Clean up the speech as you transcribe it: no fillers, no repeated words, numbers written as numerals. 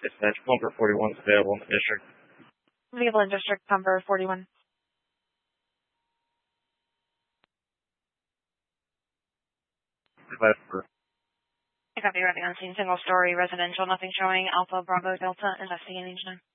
Dispatch number 41 is available in the district. Available in district number 41. I copy, arriving on scene, single story, residential, nothing showing, Alpha Bravo Delta, investigating.